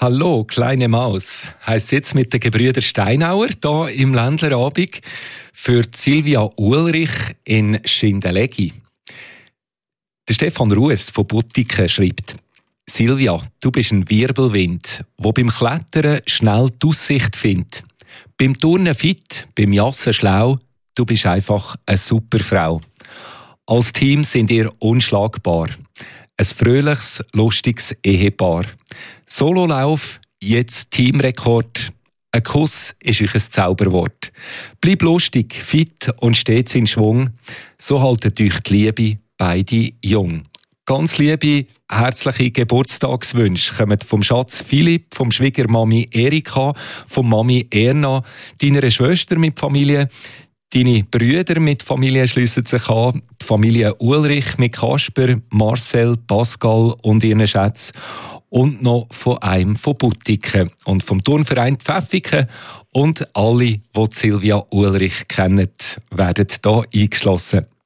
Hallo, kleine Maus, heisst jetzt mit den Gebrüder Steinauer hier im Ländlerabend für Silvia Ulrich in Schindellegi. Der Stefan Ruess von Buttiken schreibt: Silvia, du bist ein Wirbelwind, der beim Klettern schnell die Aussicht findet. Beim Turnen fit, beim Jassen schlau, du bist einfach eine super Frau. Als Team sind ihr unschlagbar. Ein fröhliches, lustiges Ehepaar. Sololauf, jetzt Teamrekord. Ein Kuss ist euch ein Zauberwort. Bleib lustig, fit und stets in Schwung. So haltet euch die Liebe beide jung. Ganz liebe, herzliche Geburtstagswünsche kommen vom Schatz Philipp, vom Schwiegermami Erika, vom Mami Erna, deiner Schwester mit Familie. Deine Brüder mit Familie schliessen sich an, die Familie Ulrich mit Kasper, Marcel, Pascal und ihren Schätzen und noch von einem von Buttiken und vom Turnverein Pfäffiken und alle, die Silvia Ulrich kennen, werden hier eingeschlossen.